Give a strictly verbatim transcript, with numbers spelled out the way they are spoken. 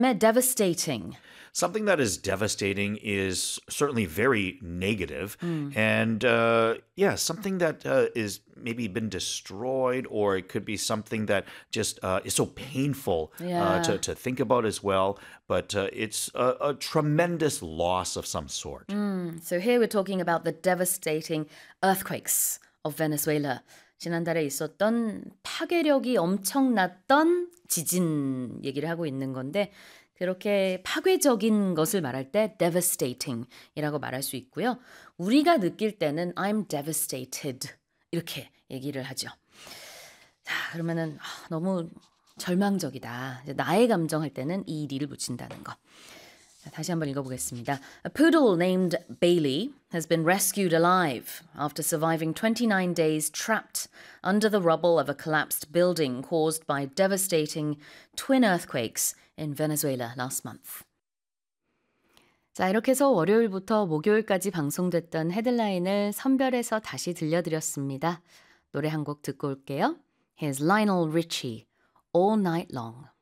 devastating. Something that is devastating is certainly very negative. 음. And uh, yeah, something that uh, is maybe been destroyed, or it could be something that just uh, is so painful uh, Yeah. to, to think about as well. But uh, it's a, a tremendous loss of some sort. Mm, so here we're talking about the devastating earthquakes of Venezuela. 지난달에 있었던 파괴력이 엄청났던 지진 얘기를 하고 있는 건데 그렇게 파괴적인 것을 말할 때 devastating이라고 말할 수 있고요. 우리가 느낄 때는 I'm devastated 이렇게 얘기를 하죠. 자, 그러면은 아, 너무 절망적이다. 이제 나의 감정 할 때는 ed를 붙인다는 거. 자, 다시 한번 읽어보겠습니다. A poodle named Bailey has been rescued alive after surviving twenty-nine days trapped under the rubble of a collapsed building caused by devastating twin earthquakes in Venezuela last month. 자, 이렇게 해서 월요일부터 목요일까지 방송됐던 헤드라인을 선별해서 다시 들려드렸습니다. 노래 한 곡 듣고 올게요. Here's Lionel Richie, All Night Long.